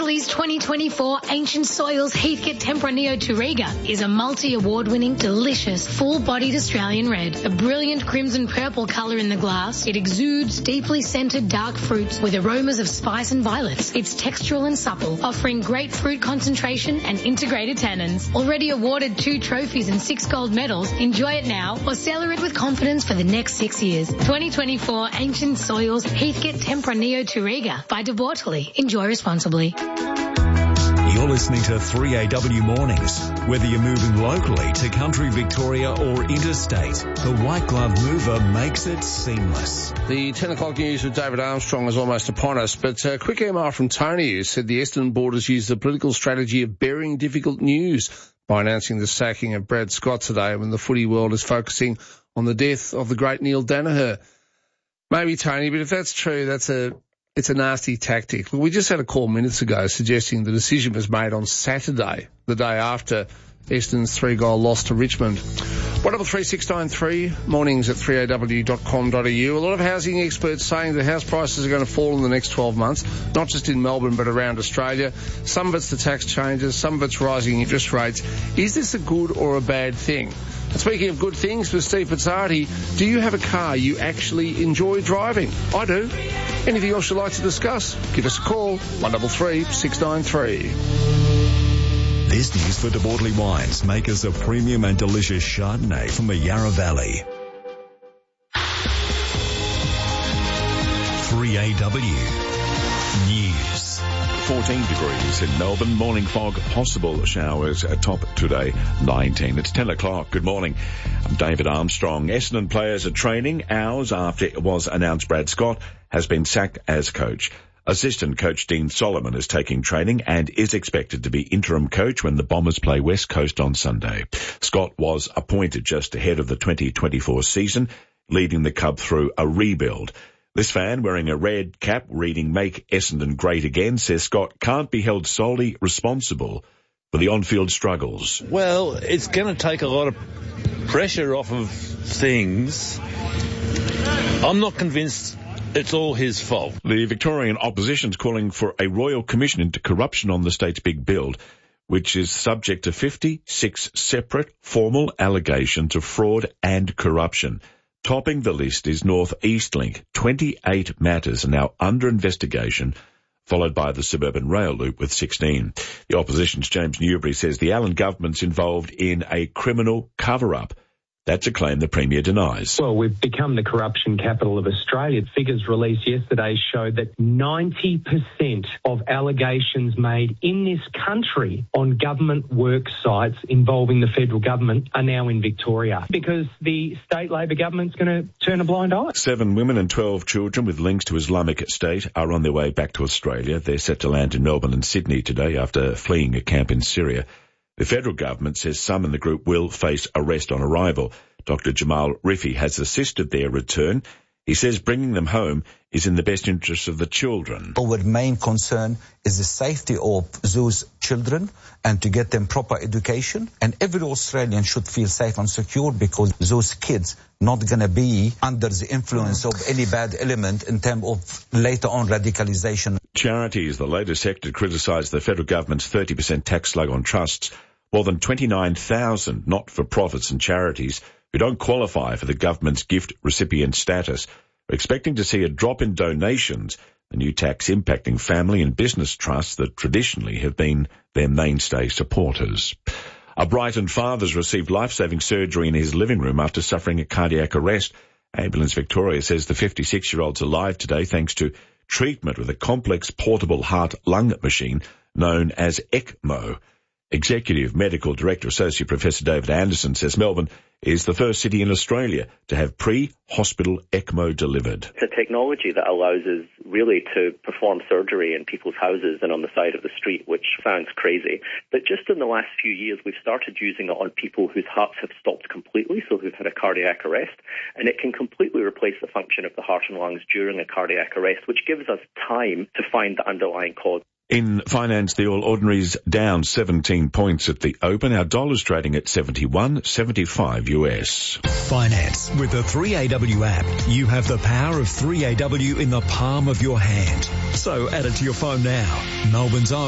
Bortoli's 2024 Ancient Soils Heathcote Tempranillo Touriga is a multi-award-winning, delicious, full-bodied Australian red. A brilliant crimson purple colour in the glass, it exudes deeply scented dark fruits with aromas of spice and violets. It's textural and supple, offering great fruit concentration and integrated tannins. Already awarded 2 trophies and 6 gold medals, enjoy it now or cellar it with confidence for the next 6 years. 2024 Ancient Soils Heathcote Tempranillo Touriga by De Bortoli. Enjoy responsibly. You're listening to 3AW Mornings. Whether you're moving locally to country Victoria or interstate, the White Glove Mover makes it seamless. The 10 o'clock news with David Armstrong is almost upon us, but a quick email from Tony who said the Essendon board has used the political strategy of burying difficult news by announcing the sacking of Brad Scott today when the footy world is focusing on the death of the great Neil Daniher. Maybe, Tony, but if that's true, it's a nasty tactic. We just had a call minutes ago suggesting the decision was made on Saturday, the day after Essendon's 3-goal loss to Richmond. 133693, mornings at 3aw.com.au. A lot of housing experts saying that house prices are going to fall in the next 12 months, not just in Melbourne but around Australia. Some of it's the tax changes, some of it's rising interest rates. Is this a good or a bad thing? And speaking of good things, with Steve Pizzardi, do you have a car you actually enjoy driving? I do. Anything else you'd like to discuss? Give us a call, 133693. This news for De Bortoli Wines, makers of premium and delicious Chardonnay from the Yarra Valley. 3AW News. 14 degrees in Melbourne. Morning fog, possible showers at top today, 19. It's 10 o'clock. Good morning. I'm David Armstrong. Essendon players are training hours after it was announced Brad Scott has been sacked as coach. Assistant coach Dean Solomon is taking training and is expected to be interim coach when the Bombers play West Coast on Sunday. Scott was appointed just ahead of the 2024 season, leading the club through a rebuild. This fan, wearing a red cap reading "Make Essendon Great Again," says Scott can't be held solely responsible for the on-field struggles. Well, it's going to take a lot of pressure off of things. I'm not convinced it's all his fault. The Victorian opposition's calling for a royal commission into corruption on the state's big build, which is subject to 56 separate formal allegations of fraud and corruption. Topping the list is North East Link. 28 matters are now under investigation, followed by the suburban rail loop with 16. The opposition's James Newbury says the Allen government's involved in a criminal cover-up. That's a claim the Premier denies. Well, we've become the corruption capital of Australia. Figures released yesterday showed that 90% of allegations made in this country on government work sites involving the federal government are now in Victoria because the state Labor government's going to turn a blind eye. 7 women and 12 children with links to Islamic State are on their way back to Australia. They're set to land in Melbourne and Sydney today after fleeing a camp in Syria. The federal government says some in the group will face arrest on arrival. Dr. Jamal Rifi has assisted their return. He says bringing them home is in the best interest of the children. Our main concern is the safety of those children and to get them proper education. And every Australian should feel safe and secure because those kids not going to be under the influence of any bad element in terms of later on radicalization. Charities, the latest sector to criticise the federal government's 30% tax slug on trusts. More than 29,000 not-for-profits and charities who don't qualify for the government's gift recipient status are expecting to see a drop in donations, the new tax impacting family and business trusts that traditionally have been their mainstay supporters. A Brighton father's received life-saving surgery in his living room after suffering a cardiac arrest. Ambulance Victoria says the 56-year-old's alive today thanks to treatment with a complex portable heart-lung machine known as ECMO. Executive Medical Director Associate Professor David Anderson says Melbourne is the first city in Australia to have pre-hospital ECMO delivered. It's a technology that allows us really to perform surgery in people's houses and on the side of the street, which sounds crazy. But just in the last few years, we've started using it on people whose hearts have stopped completely, so who've had a cardiac arrest, and it can completely replace the function of the heart and lungs during a cardiac arrest, which gives us time to find the underlying cause. In finance, the All Ordinaries down 17 points at the open. Our dollar's trading at 71.75 US. Finance. With the 3AW app, you have the power of 3AW in the palm of your hand. So add it to your phone now. Melbourne's own